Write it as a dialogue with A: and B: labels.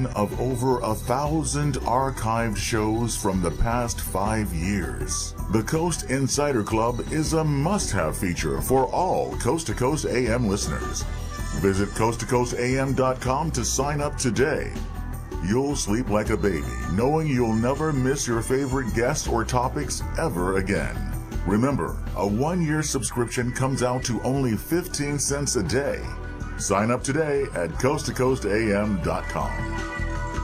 A: collection of over 1,000 archived shows from the past 5 years. The Coast Insider Club is a must-have feature for all Coast to Coast AM listeners. Visit coasttocoastam.com to sign up today. You'll sleep like a baby, knowing you'll never miss your favorite guests or topics ever again. Remember, a 1-year subscription comes out to only 15 cents a day. Sign up today at coasttocoastam.com.